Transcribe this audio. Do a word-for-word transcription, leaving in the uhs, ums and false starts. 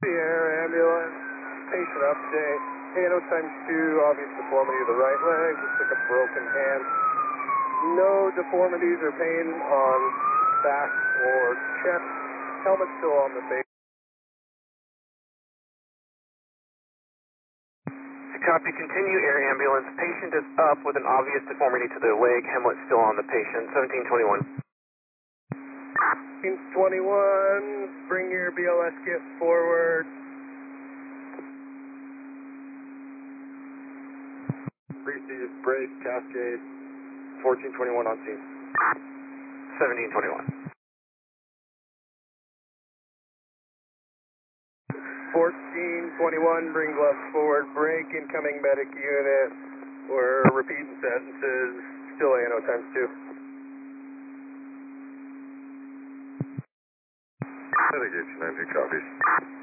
the air ambulance, patient update, A N O times two, obvious deformity of the right leg, looks like a broken hand. No deformities or pain on back or chest. Helmet still on the face. Copy, continue air ambulance. Patient is up with an obvious deformity to the leg. Hemlet still on the patient. seventeen twenty-one. seventeen twenty-one, bring your B L S kit forward. Receive, brake, cascade, fourteen twenty-one on scene. seventeen twenty-one. fourteen twenty-one, bring gloves forward, brake, incoming medic unit. We're repeating sentences, still A N O times two. Medic eighteen ninety, copies.